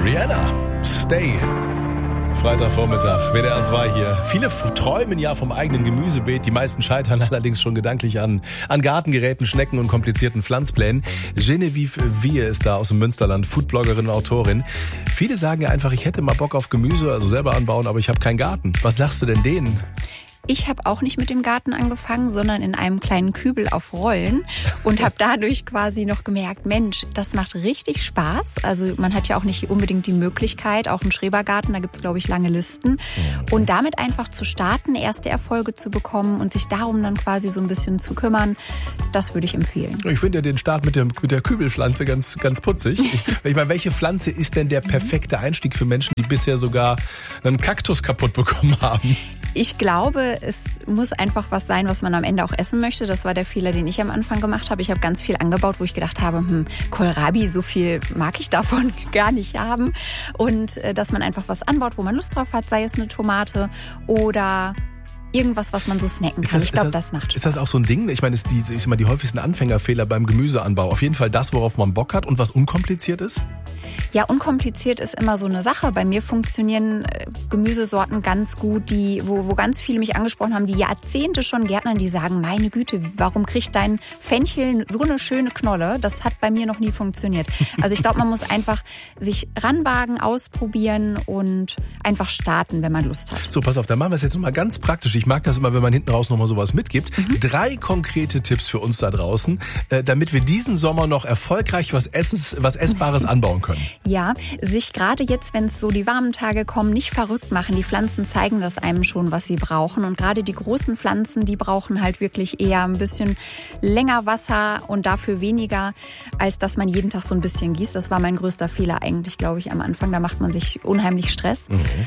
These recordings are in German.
Rihanna, Stay. Freitagvormittag, WDR 2 hier. Viele träumen ja vom eigenen Gemüsebeet. Die meisten scheitern allerdings schon gedanklich an Gartengeräten, Schnecken und komplizierten Pflanzplänen. Genevieve Wier ist da aus dem Münsterland, Foodbloggerin und Autorin. Viele sagen ja einfach, ich hätte mal Bock auf Gemüse, also selber anbauen, aber ich habe keinen Garten. Was sagst du denn denen? Ich habe auch nicht mit dem Garten angefangen, sondern in einem kleinen Kübel auf Rollen und habe dadurch quasi noch gemerkt, Mensch, das macht richtig Spaß. Also man hat ja auch nicht unbedingt die Möglichkeit, auch im Schrebergarten, da gibt's glaube ich lange Listen. Und damit einfach zu starten, erste Erfolge zu bekommen und sich darum dann quasi so ein bisschen zu kümmern, das würde ich empfehlen. Ich finde ja den Start mit der Kübelpflanze ganz putzig. Ich meine, welche Pflanze ist denn der perfekte Einstieg für Menschen, die bisher sogar einen Kaktus kaputt bekommen haben? Ich glaube, es muss einfach was sein, was man am Ende auch essen möchte. Das war der Fehler, den ich am Anfang gemacht habe. Ich habe ganz viel angebaut, wo ich gedacht habe, Kohlrabi, so viel mag ich davon gar nicht haben. Und dass man einfach was anbaut, wo man Lust drauf hat, sei es eine Tomate oder irgendwas, was man so snacken kann. Ich glaube, das macht Spaß. Ist das auch so ein Ding? Ich meine, ist die häufigsten Anfängerfehler beim Gemüseanbau auf jeden Fall das, worauf man Bock hat und was unkompliziert ist? Ja, unkompliziert ist immer so eine Sache. Bei mir funktionieren Gemüsesorten ganz gut, wo ganz viele mich angesprochen haben, die Jahrzehnte schon gärtnern, die sagen, meine Güte, warum kriegt dein Fenchel so eine schöne Knolle? Das hat bei mir noch nie funktioniert. Also ich glaube, man muss einfach sich ranwagen, ausprobieren und einfach starten, wenn man Lust hat. So, pass auf, dann machen wir es jetzt nochmal ganz praktisch. Ich mag das immer, wenn man hinten raus nochmal sowas mitgibt. 3 konkrete Tipps für uns da draußen, damit wir diesen Sommer noch erfolgreich was Essbares anbauen können. Ja, sich gerade jetzt, wenn es so die warmen Tage kommen, nicht verrückt machen. Die Pflanzen zeigen das einem schon, was sie brauchen. Und gerade die großen Pflanzen, die brauchen halt wirklich eher ein bisschen länger Wasser und dafür weniger, als dass man jeden Tag so ein bisschen gießt. Das war mein größter Fehler eigentlich, glaube ich, am Anfang. Da macht man sich unheimlich Stress.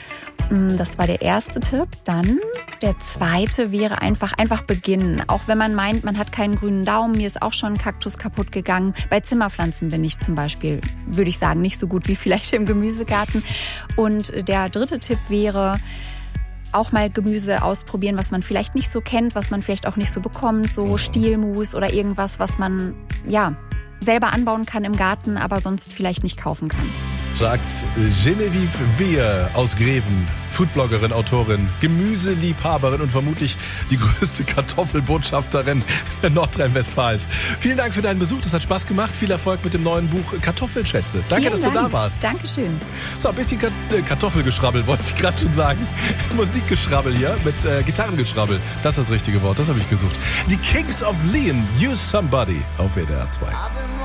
Das war der erste Tipp. Dann der zweite wäre einfach beginnen. Auch wenn man meint, man hat keinen grünen Daumen. Mir ist auch schon ein Kaktus kaputt gegangen. Bei Zimmerpflanzen bin ich zum Beispiel, würde ich sagen, nicht so gut wie vielleicht im Gemüsegarten. Und der dritte Tipp wäre, auch mal Gemüse ausprobieren, was man vielleicht nicht so kennt, was man vielleicht auch nicht so bekommt. So Stielmus oder irgendwas, was man selber anbauen kann im Garten, aber sonst vielleicht nicht kaufen kann. Sagt Genevieve Wier aus Greven, Foodbloggerin, Autorin, Gemüseliebhaberin und vermutlich die größte Kartoffelbotschafterin Nordrhein-Westfalens. Vielen Dank für deinen Besuch, das hat Spaß gemacht. Viel Erfolg mit dem neuen Buch Kartoffelschätze. Danke, dass du da warst. Dankeschön. So, ein bisschen Kartoffelgeschrabbel wollte ich gerade schon sagen. Musikgeschrabbel hier mit Gitarrengeschrabbel. Das ist das richtige Wort, das habe ich gesucht. Die Kings of Leon, Use Somebody auf WDR 2.